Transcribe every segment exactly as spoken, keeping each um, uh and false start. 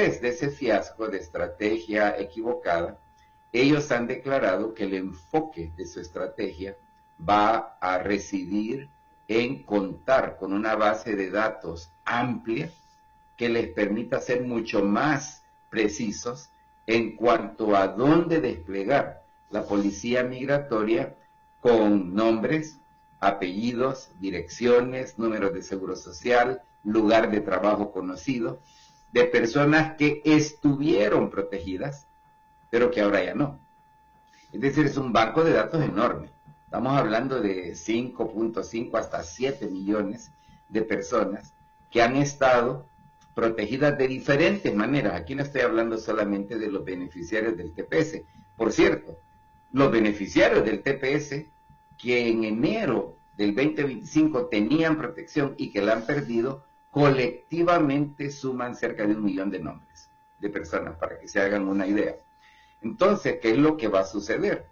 después de ese fiasco de estrategia equivocada, ellos han declarado que el enfoque de su estrategia va a residir en contar con una base de datos amplia que les permita ser mucho más precisos en cuanto a dónde desplegar la policía migratoria con nombres, apellidos, direcciones, números de seguro social, lugar de trabajo conocido, de personas que estuvieron protegidas, pero que ahora ya no. Es decir, es un banco de datos enorme. Estamos hablando de cinco punto cinco hasta siete millones de personas que han estado protegidas de diferentes maneras. Aquí no estoy hablando solamente de los beneficiarios del T P S. Por cierto, los beneficiarios del T P S que en enero del veinte veinticinco tenían protección y que la han perdido, colectivamente suman cerca de un millón de nombres de personas, para que se hagan una idea. Entonces, ¿qué es lo que va a suceder?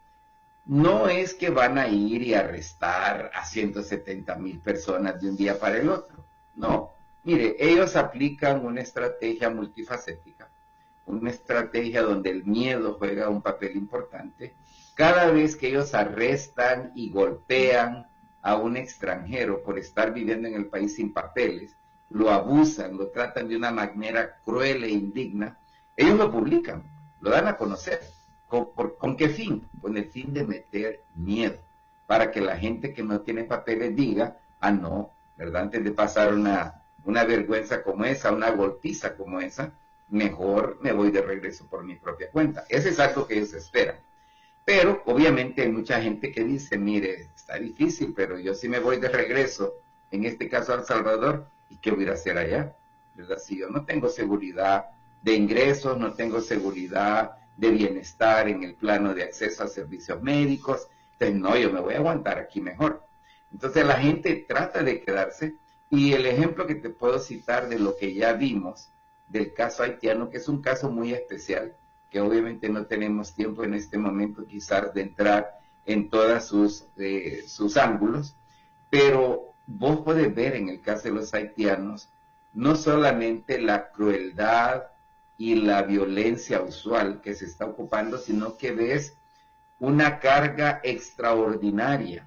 No es que van a ir y arrestar a ciento setenta mil personas de un día para el otro. No. Mire, ellos aplican una estrategia multifacética, una estrategia donde el miedo juega un papel importante. Cada vez que ellos arrestan y golpean a un extranjero por estar viviendo en el país sin papeles, lo abusan, lo tratan de una manera cruel e indigna, ellos lo publican, lo dan a conocer. ¿Con, por, ¿Con qué fin? Con el fin de meter miedo, para que la gente que no tiene papeles diga, ah no, ¿verdad? Antes de pasar una, una vergüenza como esa, una golpiza como esa, mejor me voy de regreso por mi propia cuenta. Ese es algo que ellos esperan. Pero obviamente hay mucha gente que dice, mire, está difícil, pero yo sí me voy de regreso, en este caso a El Salvador, ¿y qué voy a hacer allá? ¿Verdad? Si yo no tengo seguridad de ingresos, no tengo seguridad de bienestar en el plano de acceso a servicios médicos, entonces no, yo me voy a aguantar aquí mejor. Entonces la gente trata de quedarse, y el ejemplo que te puedo citar de lo que ya vimos del caso haitiano, que es un caso muy especial, que obviamente no tenemos tiempo en este momento quizás de entrar en todos sus, eh, sus ángulos, pero vos podés ver en el caso de los haitianos no solamente la crueldad y la violencia usual que se está ocupando, sino que ves una carga extraordinaria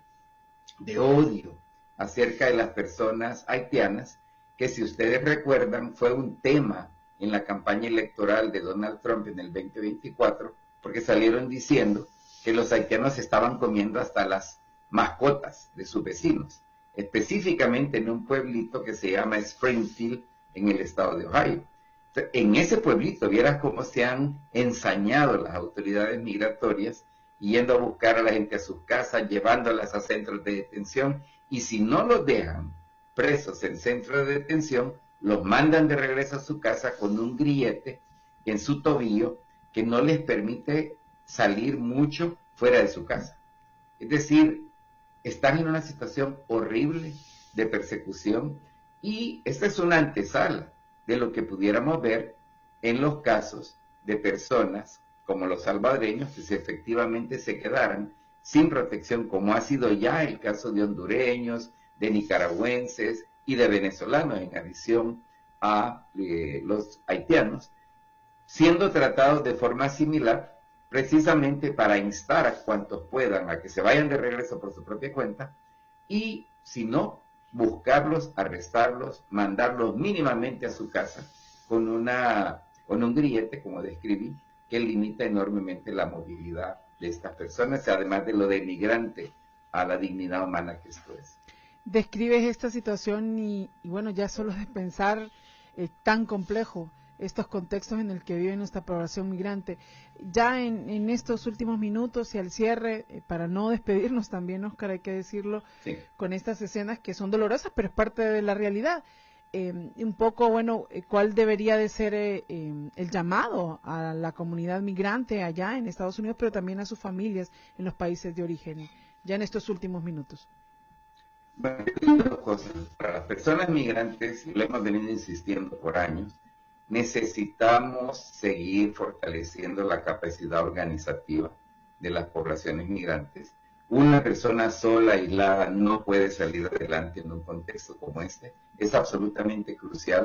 de odio acerca de las personas haitianas, que si ustedes recuerdan fue un tema en la campaña electoral de Donald Trump en el veinte veinticuatro, porque salieron diciendo que los haitianos estaban comiendo hasta las mascotas de sus vecinos, específicamente en un pueblito que se llama Springfield, en el estado de Ohio. En ese pueblito, vieras cómo se han ensañado las autoridades migratorias, yendo a buscar a la gente a sus casas, llevándolas a centros de detención, y si no los dejan presos en centros de detención, los mandan de regreso a su casa con un grillete en su tobillo que no les permite salir mucho fuera de su casa. Es decir, están en una situación horrible de persecución, y esta es una antesala de lo que pudiéramos ver en los casos de personas como los salvadoreños, que si efectivamente se quedaran sin protección, como ha sido ya el caso de hondureños, de nicaragüenses y de venezolanos, en adición a eh, los haitianos, siendo tratados de forma similar, precisamente para instar a cuantos puedan a que se vayan de regreso por su propia cuenta, y si no, buscarlos, arrestarlos, mandarlos mínimamente a su casa con, una, con un grillete, como describí, que limita enormemente la movilidad de estas personas, además de lo denigrante a la dignidad humana que esto es. Describes esta situación y, y bueno, ya solo de pensar eh, tan complejo estos contextos en el que vive nuestra población migrante. Ya en, en estos últimos minutos y al cierre, eh, para no despedirnos también, Oscar, hay que decirlo, sí, con estas escenas que son dolorosas, pero es parte de la realidad. Eh, un poco, bueno, eh, ¿cuál debería de ser eh, eh, el llamado a la comunidad migrante allá en Estados Unidos, pero también a sus familias en los países de origen, ya en estos últimos minutos? Bueno, dos cosas. Para las personas migrantes, y lo hemos venido insistiendo por años, necesitamos seguir fortaleciendo la capacidad organizativa de las poblaciones migrantes. Una persona sola, aislada, no puede salir adelante en un contexto como este. Es absolutamente crucial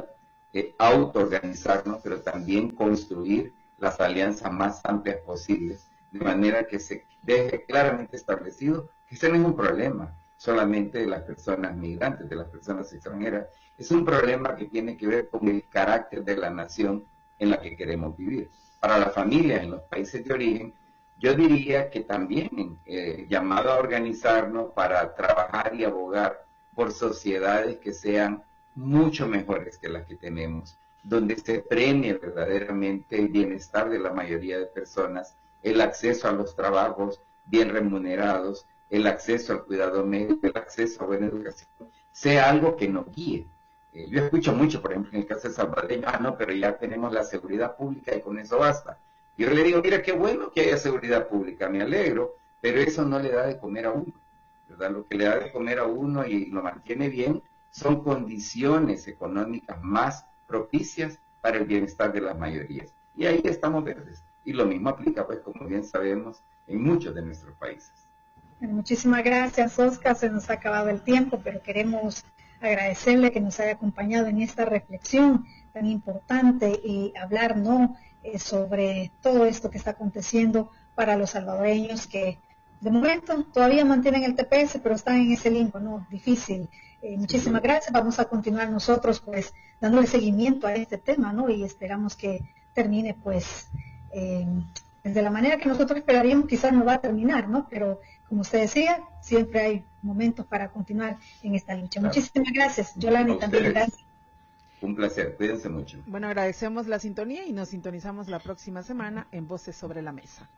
eh, autoorganizarnos, pero también construir las alianzas más amplias posibles, de manera que se deje claramente establecido que ese no es un problema solamente de las personas migrantes, de las personas extranjeras, es un problema que tiene que ver con el carácter de la nación en la que queremos vivir. Para las familias en los países de origen, yo diría que también eh, llamado a organizarnos para trabajar y abogar por sociedades que sean mucho mejores que las que tenemos, donde se premie verdaderamente el bienestar de la mayoría de personas, el acceso a los trabajos bien remunerados, el acceso al cuidado médico, el acceso a buena educación, sea algo que nos guíe. Eh, yo escucho mucho, por ejemplo, en el caso de salvadoreño, ah, no, pero ya tenemos la seguridad pública y con eso basta. Yo le digo, mira, qué bueno que haya seguridad pública, me alegro, pero eso no le da de comer a uno, ¿verdad? Lo que le da de comer a uno y lo mantiene bien son condiciones económicas más propicias para el bienestar de las mayorías. Y ahí estamos verdes. Y lo mismo aplica, pues, como bien sabemos, en muchos de nuestros países. Muchísimas gracias, Oscar. Se nos ha acabado el tiempo, pero queremos agradecerle que nos haya acompañado en esta reflexión tan importante y hablar, ¿no?, eh, sobre todo esto que está aconteciendo para los salvadoreños que de momento todavía mantienen el T P S, pero están en ese limbo, ¿no? Difícil. Eh, muchísimas gracias. Vamos a continuar nosotros, pues, dándole seguimiento a este tema, ¿no? Y esperamos que termine, pues, eh, de la manera que nosotros esperaríamos. Quizás no va a terminar, ¿no? Pero, como usted decía, siempre hay momentos para continuar en esta lucha. Claro. Muchísimas gracias, Yolani, también gracias. Un placer, cuídense mucho. Bueno, agradecemos la sintonía y nos sintonizamos la próxima semana en Voces sobre la Mesa.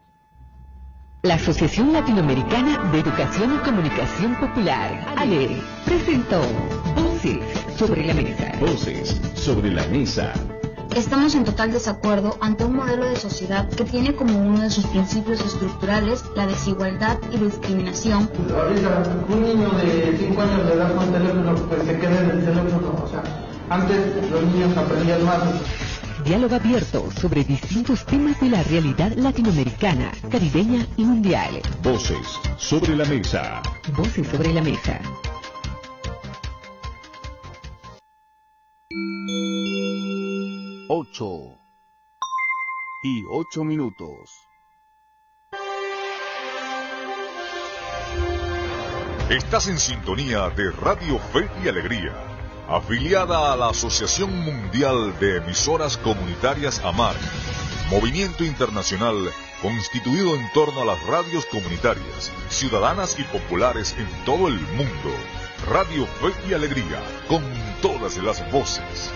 La Asociación Latinoamericana de Educación y Comunicación Popular, A L E, presentó Voces sobre la Mesa. Voces sobre la Mesa. Estamos en total desacuerdo ante un modelo de sociedad que tiene como uno de sus principios estructurales la desigualdad y discriminación. Ahorita un niño de cinco años de edad con teléfono, pues se queda en el teléfono, o sea, antes los niños aprendían más. Diálogo abierto sobre distintos temas de la realidad latinoamericana, caribeña y mundial. Voces sobre la Mesa. Voces sobre la Mesa. Ocho y ocho minutos. Estás en sintonía de Radio Fe y Alegría, afiliada a la Asociación Mundial de Emisoras Comunitarias AMAR, movimiento internacional constituido en torno a las radios comunitarias, ciudadanas y populares en todo el mundo. Radio Fe y Alegría, con todas las voces.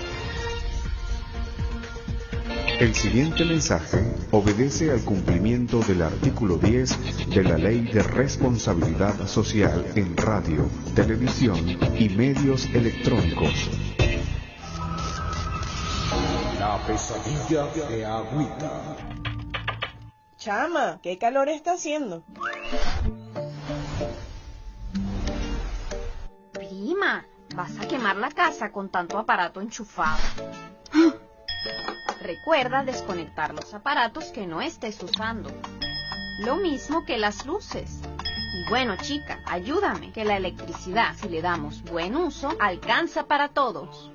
El siguiente mensaje obedece al cumplimiento del artículo diez de la Ley de Responsabilidad Social en Radio, Televisión y Medios Electrónicos. La pesadilla de Agüita. Chama, ¿qué calor está haciendo? Prima, vas a quemar la casa con tanto aparato enchufado. Recuerda desconectar los aparatos que no estés usando. Lo mismo que las luces. Y bueno, chica, ayúdame, que la electricidad, si le damos buen uso, alcanza para todos.